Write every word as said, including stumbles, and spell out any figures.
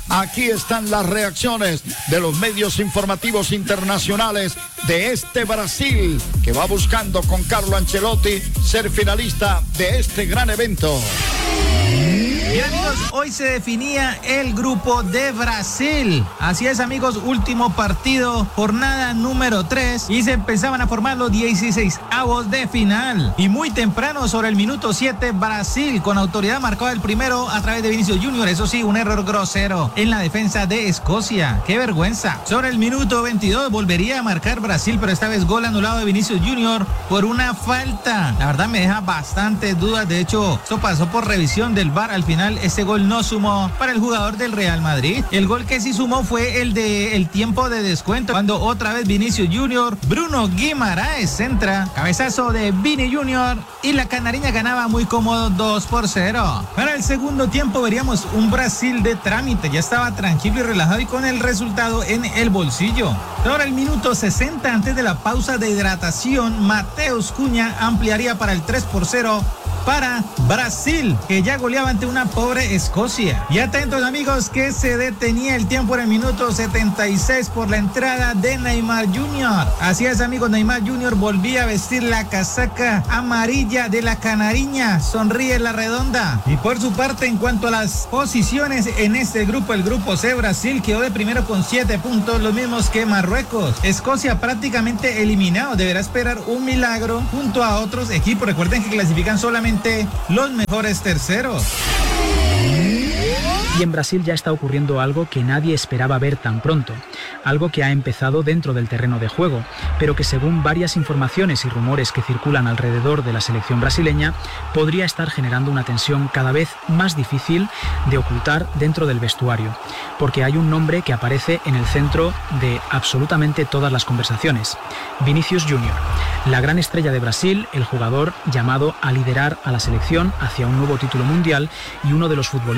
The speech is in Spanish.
Aquí están las reacciones de los medios informativos internacionales de este Brasil, que va buscando con Carlo Ancelotti ser finalista de este gran evento. Bien, amigos, hoy se definía el grupo de Brasil. Así es, amigos, último partido, jornada número tres, y se empezaban a formar los dieciseisavos de final. Y muy temprano, sobre el minuto siete, Brasil con autoridad marcaba el primero a través de Vinicius Junior. Eso sí, un error grosero en la defensa de Escocia. ¡Qué vergüenza! Sobre el minuto veintidós volvería a marcar Brasil, pero esta vez gol anulado de Vinicius Junior por una falta. La verdad me deja bastantes dudas. De hecho, esto pasó por revisión del V A R. Al final ese gol no sumó para el jugador del Real Madrid. El gol que sí sumó fue el de el tiempo de descuento, cuando otra vez Vinicius Junior, Bruno Guimaraes centra, cabezazo de Vini Junior, y la canariña ganaba muy cómodo dos por cero. Para el segundo tiempo veríamos un Brasil de trámite, ya estaba tranquilo y relajado y con el resultado en el bolsillo. Ahora el minuto sesenta, antes de la pausa de hidratación, Mateus Cunha ampliaría para el tres por cero para Brasil, que ya goleaba ante una pobre Escocia. Y atentos, amigos, que se detenía el tiempo en el minuto setenta y seis por la entrada de Neymar Junior. Así es, amigos, Neymar Junior volvía a vestir la casaca amarilla de la canariña. Sonríe la redonda. Y por su parte, en cuanto a las posiciones en este grupo, el grupo C, Brasil quedó de primero con siete puntos, los mismos que Marruecos. Escocia prácticamente eliminado, deberá esperar un milagro junto a otros equipos. Recuerden que clasifican solamente los mejores terceros. Y en Brasil ya está ocurriendo algo que nadie esperaba ver tan pronto, algo que ha empezado dentro del terreno de juego, pero que según varias informaciones y rumores que circulan alrededor de la selección brasileña, podría estar generando una tensión cada vez más difícil de ocultar dentro del vestuario, porque hay un nombre que aparece en el centro de absolutamente todas las conversaciones: Vinicius Junior, la gran estrella de Brasil, el jugador llamado a liderar a la selección hacia un nuevo título mundial y uno de los futbolistas